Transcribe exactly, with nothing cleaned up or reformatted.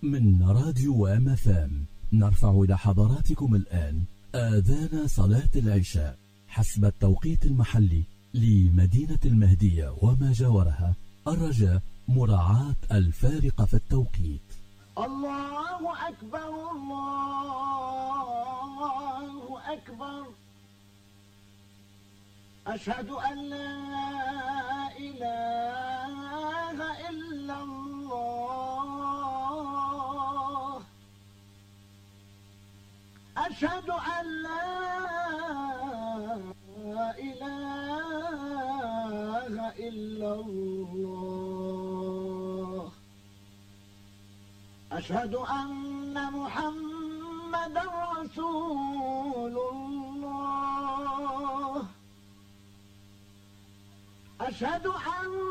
من راديو ام اف ام نرفع إلى حضراتكم الآن آذان صلاة العشاء حسب التوقيت المحلي لمدينة المهدية وما جاورها، الرجاء مراعاة الفارق في التوقيت. الله أكبر الله أكبر، أشهد أن لا إله إلا الله، أشهد أن لا إله إلا الله، أشهد أن محمدا رسول الله، أشهد أن